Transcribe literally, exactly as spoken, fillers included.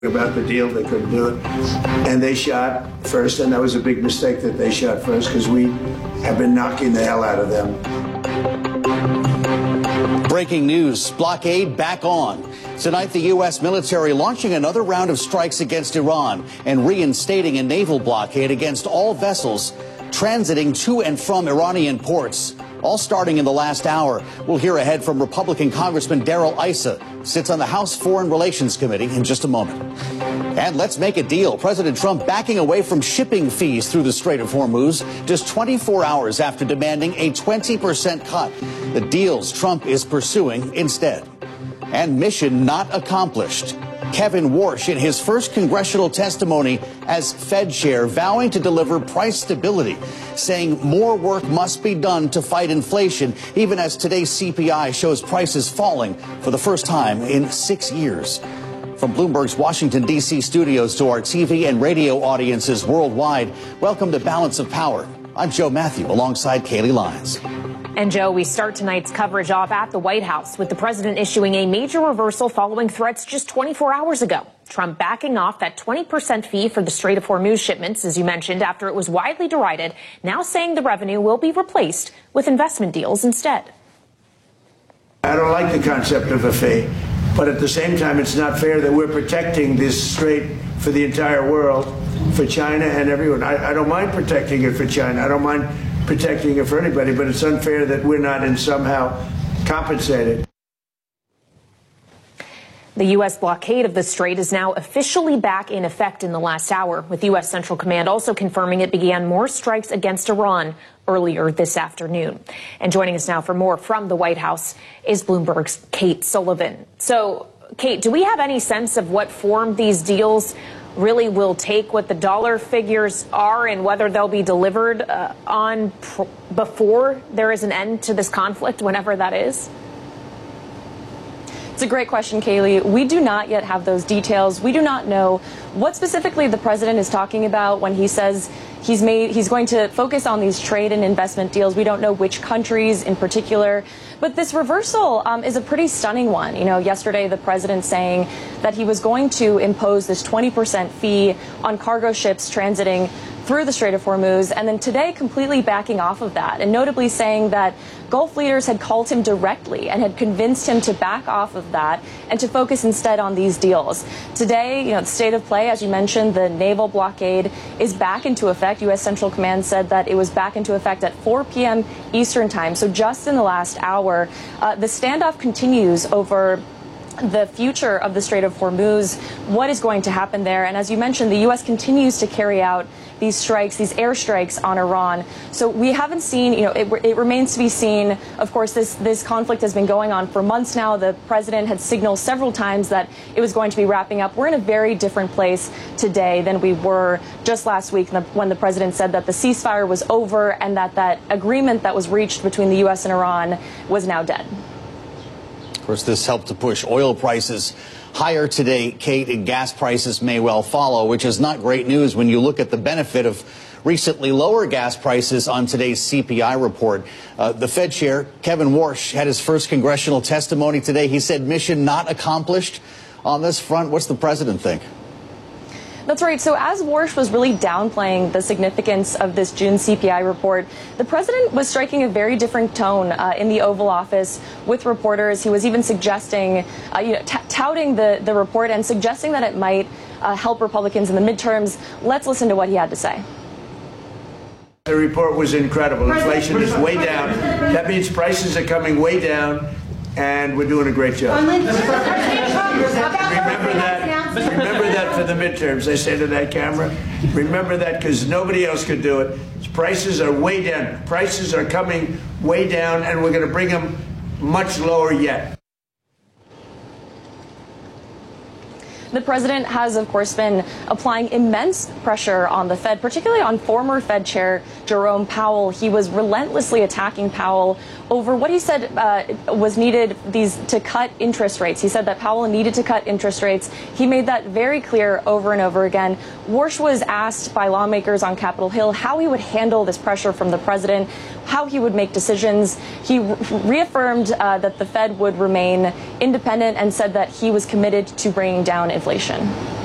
about the deal. They couldn't do it. And they shot first, and that was a big mistake that they shot first because we have been knocking the hell out of them. Breaking news, blockade back on. Tonight, the U S military launching another round of strikes against Iran and reinstating a naval blockade against all vessels transiting to and from Iranian ports, all starting in the last hour. We'll hear ahead from Republican Congressman Darrell Issa, sits on the House Foreign Relations Committee, in just a moment. And let's make a deal. President Trump backing away from shipping fees through the Strait of Hormuz just twenty-four hours after demanding a twenty percent cut. The deals Trump is pursuing instead. And mission not accomplished. Kevin Warsh in his first congressional testimony as Fed chair vowing to deliver price stability, saying more work must be done to fight inflation, even as today's C P I shows prices falling for the first time in six years. From Bloomberg's Washington, D C studios to our T V and radio audiences worldwide, welcome to Balance of Power. I'm Joe Matthew alongside Kaylee Lyons. And Joe, we start tonight's coverage off at the White House with the president issuing a major reversal following threats just twenty-four hours ago. Trump backing off that twenty percent fee for the Strait of Hormuz shipments, as you mentioned, after it was widely derided, now saying the revenue will be replaced with investment deals instead. I don't like the concept of a fee, but at the same time, it's not fair that we're protecting this strait for the entire world, for China and everyone. I, I don't mind protecting it for China. I don't mind protecting it for anybody, but it's unfair that we're not in somehow compensated. The U S blockade of the strait is now officially back in effect in the last hour, with U S Central Command also confirming it began more strikes against Iran earlier this afternoon. And joining us now for more from the White House is Bloomberg's Kate Sullivan. So, Kate, do we have any sense of what form these deals really will take, what the dollar figures are, and whether they'll be delivered uh, on pr- before there is an end to this conflict, whenever that is? It's a great question, Kaylee. We do not yet have those details. We do not know what specifically the president is talking about when he says he's made he's going to focus on these trade and investment deals. We don't know which countries in particular. But this reversal um, is a pretty stunning one. You know, yesterday the president saying that he was going to impose this twenty percent fee on cargo ships transiting through the Strait of Hormuz, and then today completely backing off of that, and notably saying that Gulf leaders had called him directly and had convinced him to back off of that and to focus instead on these deals. Today, you know, the state of play, as you mentioned, the naval blockade is back into effect. U S Central Command said that it was back into effect at four p.m. Eastern time, so just in the last hour. Uh, the standoff continues over the future of the Strait of Hormuz, what is going to happen there. And as you mentioned, the U S continues to carry out these strikes, these airstrikes on Iran. So we haven't seen, you know, it, it remains to be seen. Of course, this, this conflict has been going on for months now. The president had signaled several times that it was going to be wrapping up. We're in a very different place today than we were just last week when the president said that the ceasefire was over and that that agreement that was reached between the U S and Iran was now dead. Of course, this helped to push oil prices higher today, Kate, and gas prices may well follow, which is not great news when you look at the benefit of recently lower gas prices on today's C P I report. Uh, the Fed chair, Kevin Warsh, had his first congressional testimony today. He said mission not accomplished on this front. What's the president think? That's right. So as Warsh was really downplaying the significance of this June C P I report, the president was striking a very different tone uh, in the Oval Office with reporters. He was even suggesting, uh, you know, t- touting the, the report and suggesting that it might uh, help Republicans in the midterms. Let's listen to what he had to say. The report was incredible. Inflation is way down. That means prices are coming way down, and we're doing a great job. Remember that. Remember that for the midterms. I say to that camera, remember that, because nobody else could do it. Prices are way down. Prices are coming way down, and we're going to bring them much lower yet. The president has, of course, been applying immense pressure on the Fed, particularly on former Fed Chair Jerome Powell. He was relentlessly attacking Powell over what he said uh, was needed these to cut interest rates. He said that Powell needed to cut interest rates. He made that very clear over and over again. Warsh was asked by lawmakers on Capitol Hill how he would handle this pressure from the president, how he would make decisions. He re- reaffirmed uh, that the Fed would remain independent and said that he was committed to bringing down inflation.